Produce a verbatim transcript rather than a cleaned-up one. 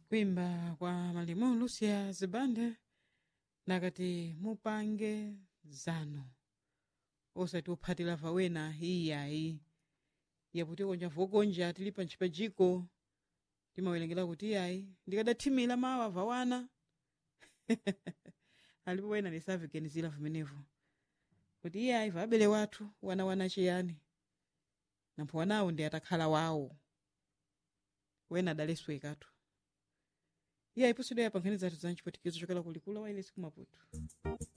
Kuimba kwa Mwalimu Lucia Zibande nakati mupange zano osati uphatira vawena iyayi yaputi konja vokonja tilipa ncipajiko timawerengera kuti iyayi ndikadathimira mawa vawana alipo wena lisavigenizira vimenevo kuti iyayi vabele wathu wana wana chiyani nampho wanawo ndi atakhala wawo wena adaleswekatu iyayi posidwa yapankhani zathu za ncipwetikizo chokela kulikula wailesi kumaputu.